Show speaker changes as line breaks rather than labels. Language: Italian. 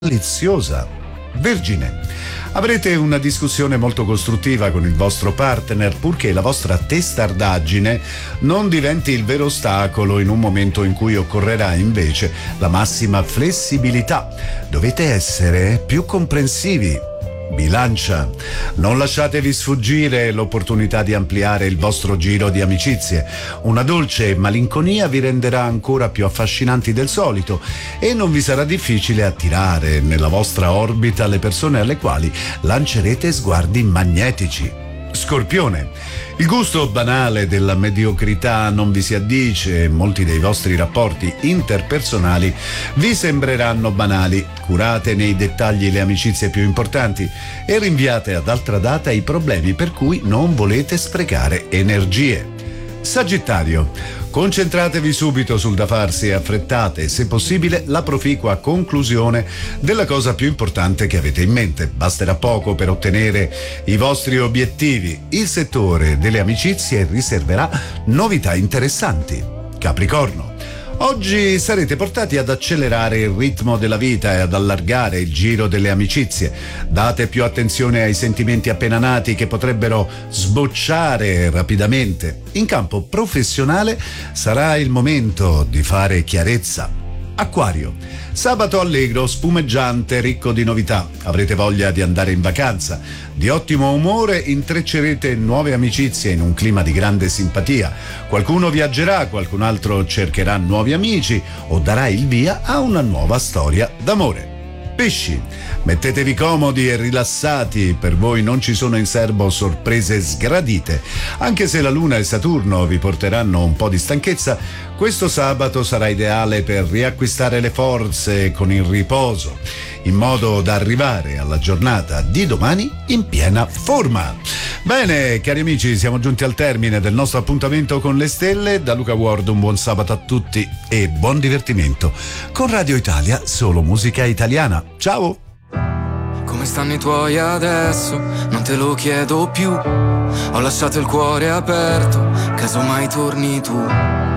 maliziosa. Vergine. Avrete una discussione molto costruttiva con il vostro partner, purché la vostra testardaggine non diventi il vero ostacolo in un momento in cui occorrerà invece la massima flessibilità. Dovete essere più comprensivi. Bilancia. Non lasciatevi sfuggire l'opportunità di ampliare il vostro giro di amicizie. Una dolce malinconia vi renderà ancora più affascinanti del solito e non vi sarà difficile attirare nella vostra orbita le persone alle quali lancerete sguardi magnetici. Scorpione. Il gusto banale della mediocrità non vi si addice e molti dei vostri rapporti interpersonali vi sembreranno banali. Curate nei dettagli le amicizie più importanti e rinviate ad altra data i problemi per cui non volete sprecare energie. Sagittario. Concentratevi subito sul da farsi e affrettate, se possibile, la proficua conclusione della cosa più importante che avete in mente. Basterà poco per ottenere i vostri obiettivi. Il settore delle amicizie riserverà novità interessanti. Capricorno. Oggi sarete portati ad accelerare il ritmo della vita e ad allargare il giro delle amicizie. Date più attenzione ai sentimenti appena nati che potrebbero sbocciare rapidamente. In campo professionale sarà il momento di fare chiarezza. Acquario. Sabato allegro, spumeggiante, ricco di novità. Avrete voglia di andare in vacanza. Di ottimo umore intreccerete nuove amicizie in un clima di grande simpatia. Qualcuno viaggerà, qualcun altro cercherà nuovi amici o darà il via a una nuova storia d'amore. Pesci. Mettetevi comodi e rilassati, per voi non ci sono in serbo sorprese sgradite. Anche se la Luna e Saturno vi porteranno un po' di stanchezza, questo sabato sarà ideale per riacquistare le forze con il riposo, in modo da arrivare alla giornata di domani in piena forma. Bene, cari amici, siamo giunti al termine del nostro appuntamento con le stelle. Da Luca Ward un buon sabato a tutti e buon divertimento con Radio Italia, solo musica italiana. Ciao!
Come stanno i tuoi adesso? Non te lo chiedo più. Ho lasciato il cuore aperto, casomai torni tu.